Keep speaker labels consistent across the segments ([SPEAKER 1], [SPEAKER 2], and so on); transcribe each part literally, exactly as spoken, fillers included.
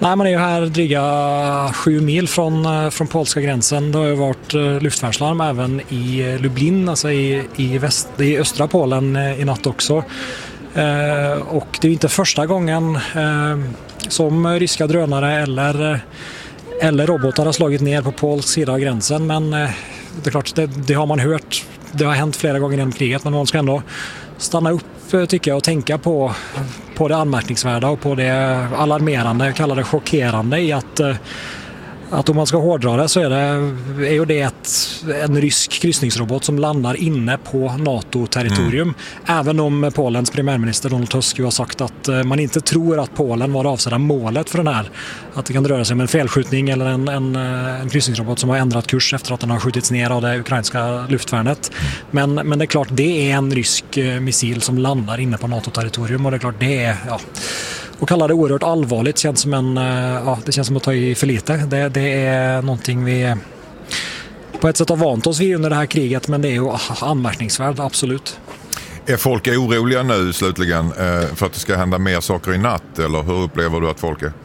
[SPEAKER 1] Nej, man är ju här dryga sju mil från, från polska gränsen. Det har ju varit luftvärnslarm även i Lublin, alltså i, i, väst, i östra Polen i natt också. Eh, och det är inte första gången eh, som ryska drönare eller, eller robotar har slagit ner på polsk sida av gränsen. Men eh, det är klart, det, det har man hört. Det har hänt flera gånger genom kriget, men man ska ändå stanna upp, tycker jag, och tänka på, på det anmärkningsvärda och på det alarmerande, jag kallar det chockerande i att, att om man ska hårdra det så är det, är ju det ett, en rysk kryssningsrobot som landar inne på NATO-territorium. Mm. Även om Polens premiärminister Donald Tusk har sagt att man inte tror att Polen var det avsedda målet för den här. Att det kan röra sig om en felskjutning eller en, en, en kryssningsrobot som har ändrat kurs efter att den har skjutits ner av det ukrainska luftvärnet. Men, men det är klart, det är en rysk missil som landar inne på NATO-territorium och det är klart, det är... Ja, och kalla det oerhört allvarligt känns som en, ja, det känns som att ta i för lite. Det, det är någonting vi på ett sätt har vant oss vid under det här kriget, men det är ju anmärkningsvärt, absolut.
[SPEAKER 2] Är folk oroliga nu slutligen för att det ska hända mer saker i natt, eller hur upplever du att folk är?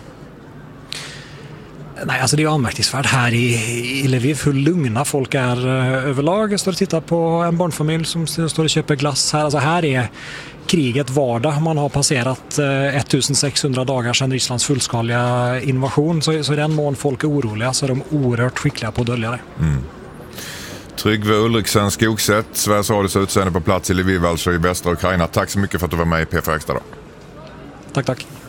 [SPEAKER 1] Nej, alltså det är anmärkningsvärt här i, i Lviv hur lugna folk är överlag. Jag står och tittar på en barnfamilj som står och köper glass här. Alltså här är kriget vardag. Man har passerat sextonhundra dagar sedan Rysslands fullskaliga invasion. Så, så i den mån folk är oroliga så är de oerhört skickliga på att dölja det. Mm.
[SPEAKER 2] Tryggve Ulriksen Skogsätt, Sveriges Radios utsändare på plats i Lviv, alltså i västra Ukraina. Tack så mycket för att du var med i P fyra Extra då.
[SPEAKER 1] Tack, tack.